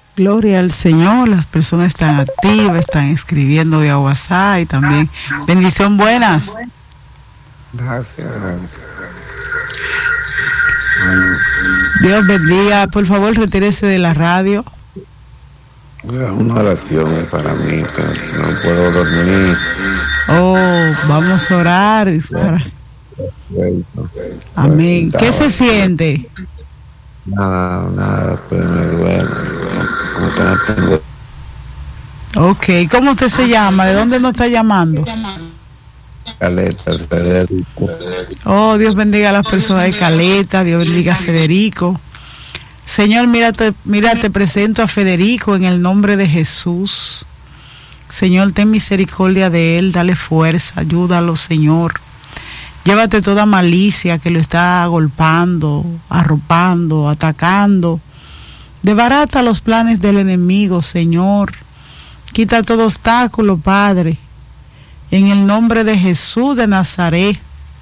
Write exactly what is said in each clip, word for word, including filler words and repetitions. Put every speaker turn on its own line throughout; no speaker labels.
Gloria al Señor, las personas están activas, están escribiendo vía WhatsApp y también. Bendición, buenas.
Gracias.
Dios bendiga. Por favor, retírese de la radio.
Una oración para mí, que no puedo dormir.
Oh, vamos a orar. Para... Amén. ¿Qué se siente?
Nada, nada, pero me duele. Como que no tengo...
Ok, ¿cómo usted se llama? ¿De dónde nos está llamando?
Caleta, Federico.
Oh, Dios bendiga a las personas de Caleta, Dios bendiga a Federico. Señor, mira, te, mira, te presento a Federico en el nombre de Jesús. Señor, ten misericordia de él, dale fuerza, ayúdalo, Señor. Llévate toda malicia que lo está agolpando, arropando, atacando. Desbarata los planes del enemigo, Señor. Quita todo obstáculo, Padre. En el nombre de Jesús de Nazaret.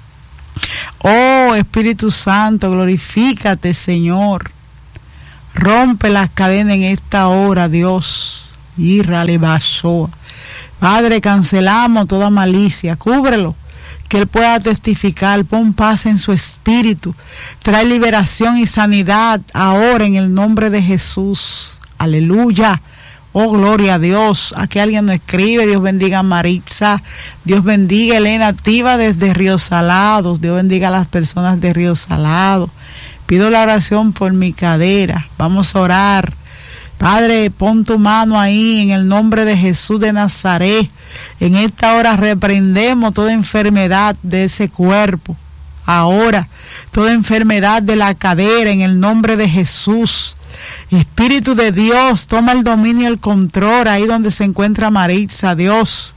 Oh, Espíritu Santo, glorifícate, Señor. Rompe las cadenas en esta hora, Dios. Irralebasoa. Padre, cancelamos toda malicia. Cúbrelo. Que él pueda testificar, pon paz en su espíritu, trae liberación y sanidad ahora en el nombre de Jesús. Aleluya. Oh, gloria a Dios. Aquí alguien nos escribe. Dios bendiga a Maritza. Dios bendiga a Elena Activa desde Río Salados. Dios bendiga a las personas de Río Salado. Pido la oración por mi cadera. Vamos a orar. Padre, pon tu mano ahí en el nombre de Jesús de Nazaret. En esta hora reprendemos toda enfermedad de ese cuerpo. Ahora, toda enfermedad de la cadera en el nombre de Jesús. Espíritu de Dios, toma el dominio y el control ahí donde se encuentra Maritza, Dios.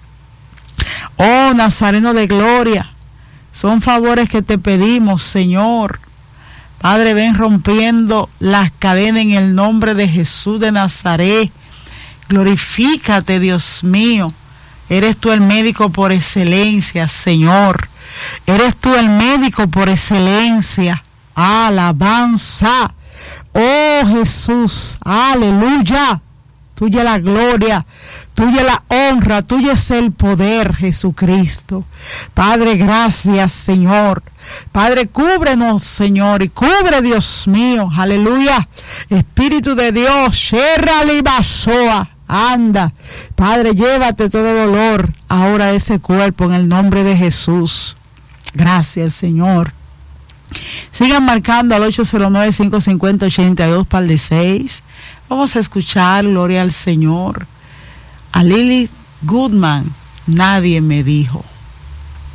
Oh, Nazareno de gloria, son favores que te pedimos, Señor. Padre, ven rompiendo las cadenas en el nombre de Jesús de Nazaret. Glorifícate, Dios mío. Eres tú el médico por excelencia, Señor. Eres tú el médico por excelencia. Alabanza. Oh, Jesús. Aleluya. Tuya la gloria, tuya la honra, tuya es el poder, Jesucristo. Padre, gracias, Señor. Padre, cúbrenos, Señor, y cubre, Dios mío, aleluya. Espíritu de Dios, Sherrali Basoa, anda. Padre, llévate todo dolor ahora a ese cuerpo en el nombre de Jesús. Gracias, Señor. Sigan marcando al ocho cero nueve, cinco cinco cero, ocho dos par de seis. Vamos a escuchar, gloria al Señor, a Lily Goodman, nadie me dijo.